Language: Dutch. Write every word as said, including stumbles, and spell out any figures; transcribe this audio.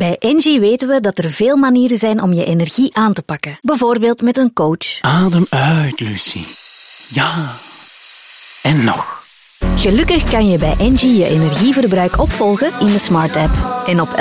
Bij Engie weten we dat er veel manieren zijn om je energie aan te pakken. Bijvoorbeeld met een coach. Adem uit, Lucie. Ja. En nog. Gelukkig kan je bij Engie je energieverbruik opvolgen in de Smart app. En op